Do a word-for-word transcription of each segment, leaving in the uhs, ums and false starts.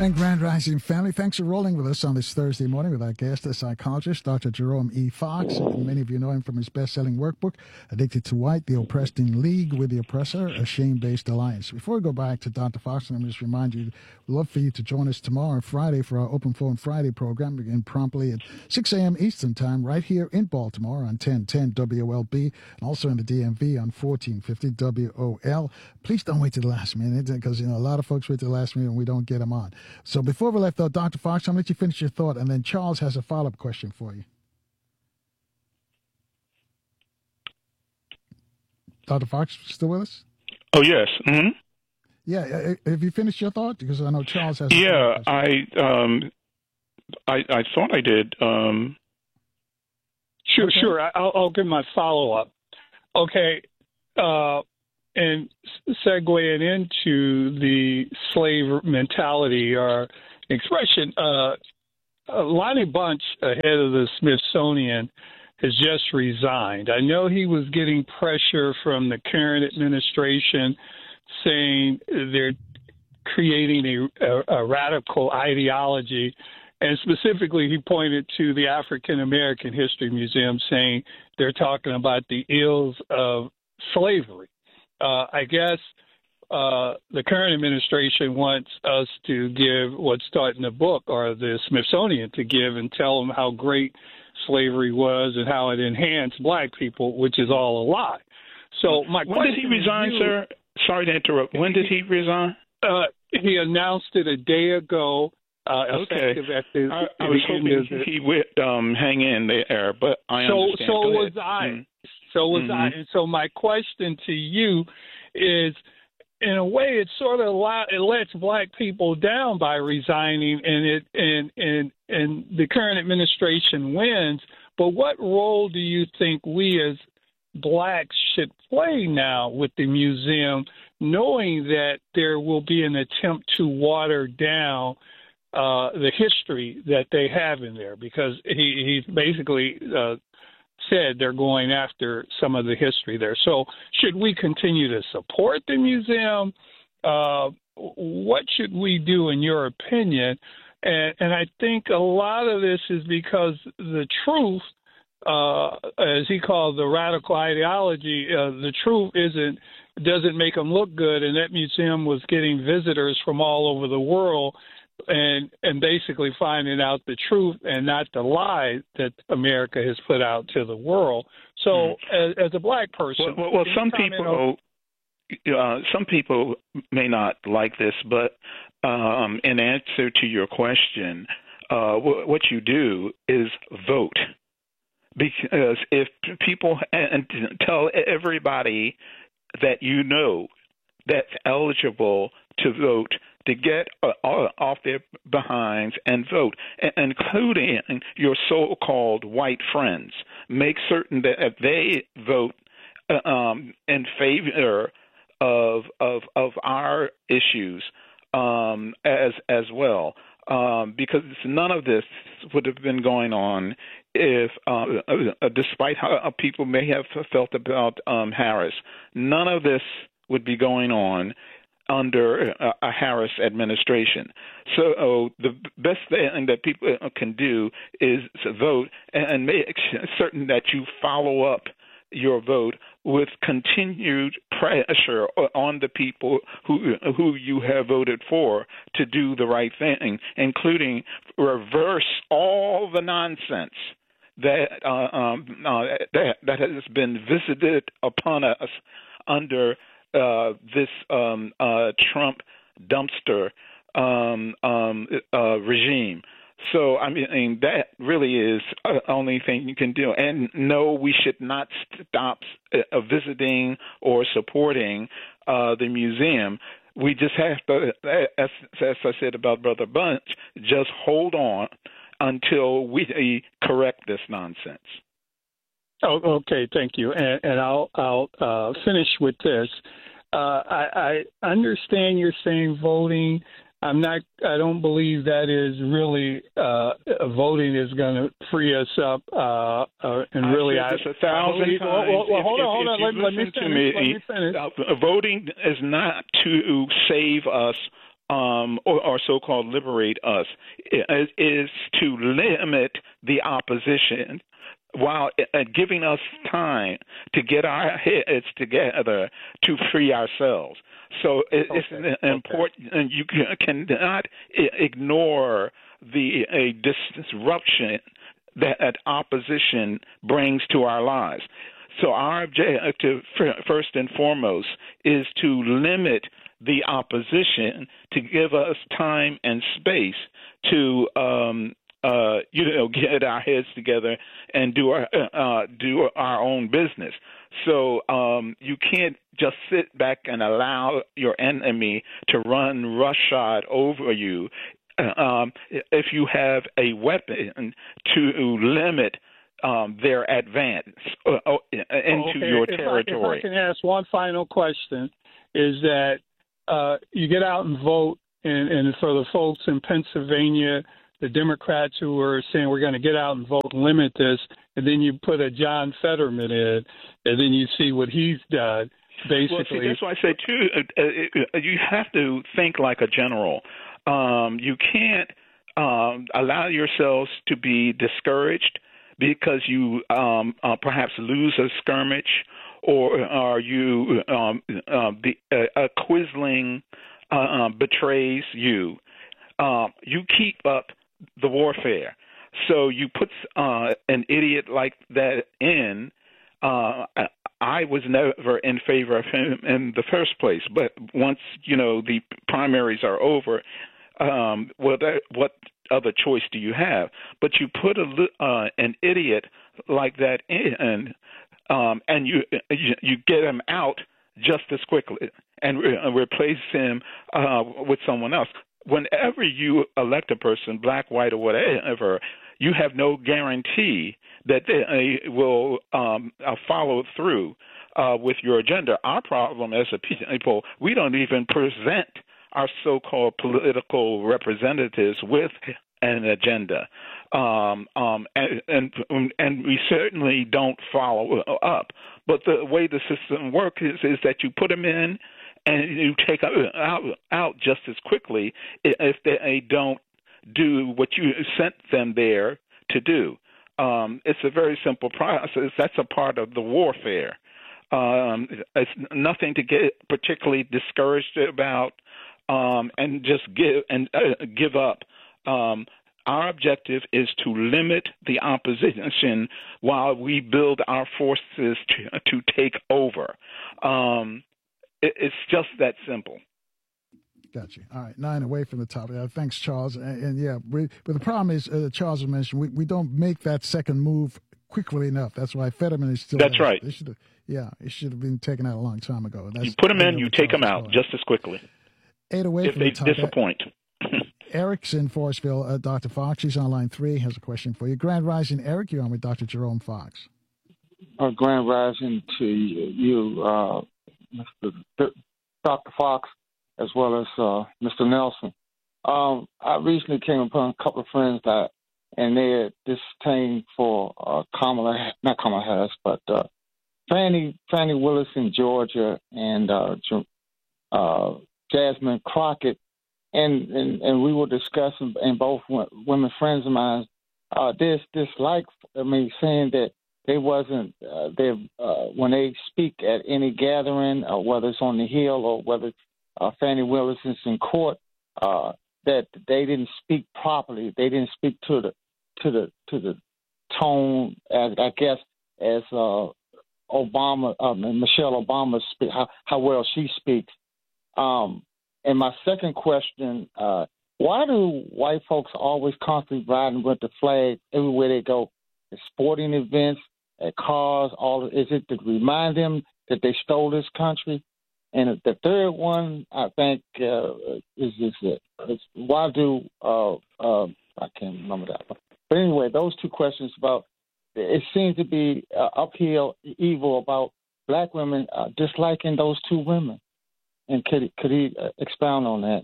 And Grand Rising family, thanks for rolling with us on this Thursday morning with our guest, the psychologist, Doctor Jerome E. Fox. Many of you know him from his best-selling workbook, Addicted to White, The Oppressed in League with the Oppressor, A Shame-Based Alliance. Before we go back to Doctor Fox, let me just remind you, we'd love for you to join us tomorrow and Friday for our Open Phone Friday program, begin promptly at six a.m. Eastern Time, right here in Baltimore on ten ten W L B, and also in the D M V on fourteen fifty W O L. Please don't wait to the last minute, because you know a lot of folks wait to the last minute and we don't get them on. So before we left out, Doctor Fox, I'm going to let you finish your thought, and then Charles has a follow-up question for you. Doctor Fox, still with us? Oh, yes. Mm-hmm. Yeah, have you finished your thought? Because I know Charles has a Yeah, question. I, um, I I thought I did. Um... Sure, Okay. sure. I- I'll, I'll give my follow-up. Okay, uh, and segueing into the slave mentality or expression, uh, uh, Lonnie Bunch, uh, head of the Smithsonian, has just resigned. I know he was getting pressure from the current administration saying they're creating a, a, a radical ideology. And specifically, he pointed to the African American History Museum, saying they're talking about the ills of slavery. Uh, I guess uh, the current administration wants us to give what's taught in the book, or the Smithsonian to give, and tell them how great slavery was and how it enhanced black people, which is all a lie. So my when did he resign, you, sir? Sorry to interrupt. When did he resign? Uh, he announced it a day ago. Uh, okay. At the, I, I was hoping the, he would um, hang in there, but I so, understand. So Go was ahead. I. Mm. So was Mm-hmm. I. And so my question to you is, in a way, it sort of allow, it lets black people down by resigning, and it and and and the current administration wins. But what role do you think we as blacks should play now with the museum, knowing that there will be an attempt to water down uh, the history that they have in there? Because he, he's basically uh, said they're going after some of the history there. So should we continue to support the museum? Uh, what should we do, in your opinion? And, and I think a lot of this is because the truth, uh, as he called the radical ideology, uh, the truth isn't doesn't make them look good. And that museum was getting visitors from all over the world, and and basically finding out the truth and not the lie that America has put out to the world. So, mm. as, as a black person, well, well, well some people, uh, some people may not like this, but um, in answer to your question, uh, w- what you do is vote. Because if people and tell everybody that you know that's eligible to vote, to get uh, off their behinds and vote, including your so-called white friends. Make certain that if they vote uh, um, in favor of of of our issues um, as as well, um, because none of this would have been going on if, uh, uh, despite how people may have felt about um, Harris, none of this would be going on under a Harris administration. So uh, the best thing that people can do is to vote and make certain that you follow up your vote with continued pressure on the people who who you have voted for to do the right thing, including reverse all the nonsense that uh, um, uh, that, that has been visited upon us under Uh, this um, uh, Trump dumpster um, um, uh, regime. So, I mean, that really is the only thing you can do. And no, we should not stop uh, visiting or supporting uh, the museum. We just have to, as, as I said about Brother Bunch, just hold on until we correct this nonsense. Oh, okay, thank you. And, and I'll I'll uh, finish with this. Uh, I, I understand you're saying voting. I'm not. I don't believe that is really uh, voting is going to free us up. Uh, uh, and I really, said I, this a thousand I times. Well, well, if, hold if, on, hold if on. Let, let me finish. Me, let me finish. uh, voting is not to save us um, or, or so-called liberate us, is, is to limit the opposition while uh, giving us time to get our heads together to free ourselves. So it, okay. it's important. Okay. You cannot ignore the a disruption that opposition brings to our lives. So our objective, first and foremost, is to limit the opposition to give us time and space to um, uh, you know get our heads together and do our uh, do our own business. So um, you can't just sit back and allow your enemy to run roughshod over you. Um, if you have a weapon to limit um, their advance uh, into okay. your if territory. I, if I can ask one final question, is that uh, you get out and vote, and, and for the folks in Pennsylvania, the Democrats who are saying we're going to get out and vote and limit this, and then you put a John Fetterman in, and then you see what he's done. Basically, well, see, that's why I say too. Uh, uh, you have to think like a general. Um, you can't um, allow yourselves to be discouraged because you um, uh, perhaps lose a skirmish, or are you um, uh, the, uh, a Quisling uh, uh, betrays you. Uh, you keep up the warfare. So you put uh, an idiot like that in. Uh, I was never in favor of him in the first place, but once you know the primaries are over, um, well, that, what other choice do you have? But you put a uh, an idiot like that in, um, and you you get him out just as quickly and re- replace him uh, with someone else. Whenever you elect a person, black, white, or whatever, you have no guarantee that they will um, uh, follow through uh, with your agenda. Our problem as a people, we don't even present our so-called political representatives with an agenda, um, um, and, and and we certainly don't follow up. But the way the system works is, is that you put them in and you take out, out just as quickly if they don't do what you sent them there to do. Um, it's a very simple process. That's a part of the warfare. Um, it's nothing to get particularly discouraged about, um, and just give and uh, give up. Um, our objective is to limit the opposition while we build our forces to, to take over. Um, it, it's just that simple. Got you. All right, nine away from the top. Uh, thanks, Charles. And, and yeah, we, but the problem is, uh, Charles mentioned, we, we don't make that second move quickly enough. That's why Fetterman is still. That's there. right. They should have, yeah, it should have been taken out a long time ago. That's, you put them in, you take them out just as quickly. Eight away if from they the top. disappoint. Eric's in Forestville. Uh, Doctor Fox, he's on line three, has a question for you. Grand Rising, Eric, you're on with Doctor Jerome Fox. Uh, Grand Rising to you, uh, Mister Doctor Fox, as well as uh, Mister Nelson. Um, I recently came upon a couple of friends that, and they had disdain for uh, Kamala, not Kamala Harris, but uh, Fannie Fannie Willis in Georgia and uh, uh, Jasmine Crockett, and, and and we were discussing, and both women friends of mine, uh, this dislike, I mean, saying that they wasn't uh, they uh, when they speak at any gathering, uh, whether it's on the Hill or whether uh, Fannie Willis is in court, uh, that they didn't speak properly. They didn't speak to the to the to the tone, as I guess, as uh, Obama, uh, Michelle Obama speak, how, how well she speaks. Um, and my second question: uh, why do white folks always constantly riding with the flag everywhere they go? At sporting events, at cars, all is it to remind them that they stole this country? And the third one, I think, uh, is is it. It's why do uh, uh, I can't remember that one. But anyway, those two questions about it seems to be uh, uphill evil about black women uh, disliking those two women. And could he, could he uh, expound on that?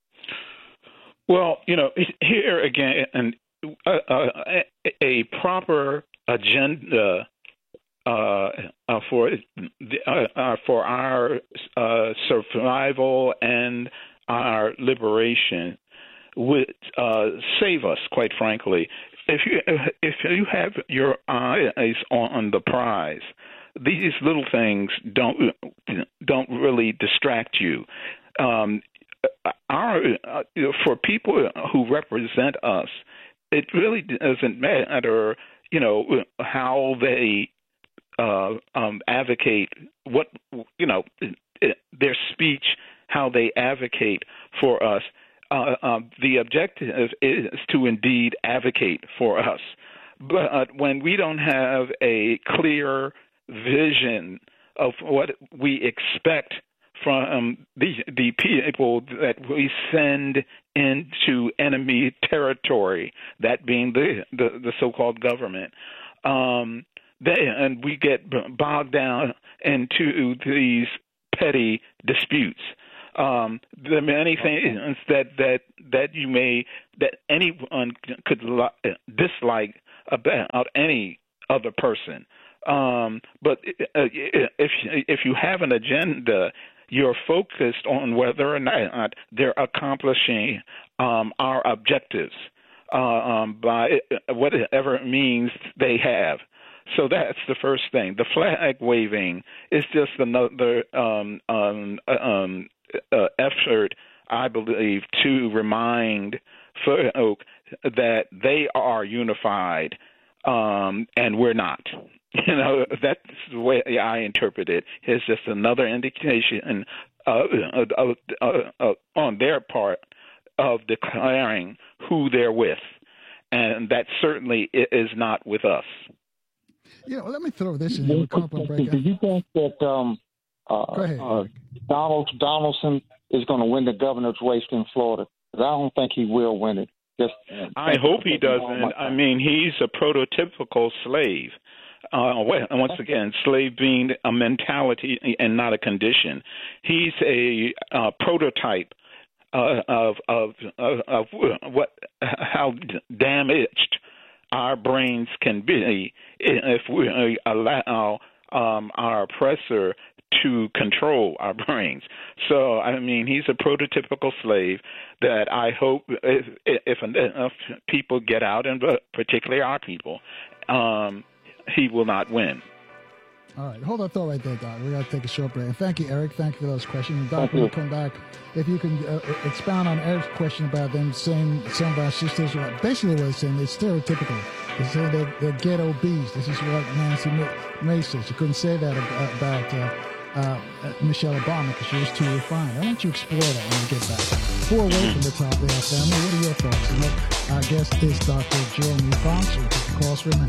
Well, you know, here again, and uh, uh, a proper agenda uh, uh, for uh, uh, for our uh, survival and our liberation would uh, save us, quite frankly. If you if you have your eyes on the prize, these little things don't don't really distract you. Um, our uh, for people who represent us, it really doesn't matter, you know, how they uh, um, advocate what you know their speech, how they advocate for us. Uh, uh, the objective is to indeed advocate for us. But when we don't have a clear vision of what we expect from the the people that we send into enemy territory, that being the, the, the so-called government, um, they, and we get bogged down into these petty disputes. Um, there are many things that, that that you may that anyone could li- dislike about any other person. Um, but if if you have an agenda, you're focused on whether or not they're accomplishing um, our objectives uh, um, by whatever it means they have. So that's the first thing. The flag waving is just another um, um, um, uh, effort, I believe, to remind folk that they are unified um, and we're not. You know, that's the way I interpret it. It's just another indication uh, uh, uh, uh, on their part of declaring who they're with. And that certainly is not with us. You know, let me throw this in here. Do you think that um, uh, uh, Donald Donaldson is going to win the governor's race in Florida? Because I don't think he will win it. Just, uh, I hope he doesn't. I mean, he's a prototypical slave. Uh, once again, slave being a mentality and not a condition. He's a uh, prototype uh, of, of of of what how damaged our brains can be if we allow um, our oppressor to control our brains. So, I mean, he's a prototypical slave that I hope if, if enough people get out, and particularly our people, um, he will not win. All right. Hold that thought right there, Doc. We got to take a short break. And thank you, Eric. Thank you for those questions. And Doc, when you come back, if you can uh, expound on Eric's question about them saying some of our sisters, well, basically what it's saying, it's stereotypical. It's saying they're, they're ghetto bees. This is what Nancy May says. She couldn't say that about uh, uh, Michelle Obama because she was too refined. I want you to explore that when we get back. Four away from the top of our family. What are your thoughts? And our guest is Doctor Jerome E. Fox. We'll take the calls for a minute.